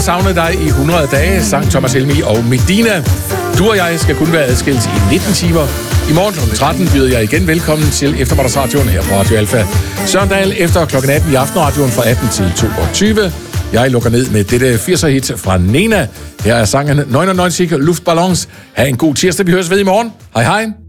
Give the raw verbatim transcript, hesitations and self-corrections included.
savnet dig i hundrede dage, sang Thomas Helmig og Medina. Du og jeg skal kun være adskilt i nitten timer. I morgen klokken tretten byder jeg igen velkommen til eftermiddagsradioen her på Radio Alfa. Søren Dahl efter klokken atten i Aftenradioen fra atten til toogtyve. Jeg lukker ned med dette firser-hit fra Nena. Her er sangen neunundneunzig Luftballons. Ha' en god tirsdag, vi høres ved i morgen. Hej hej.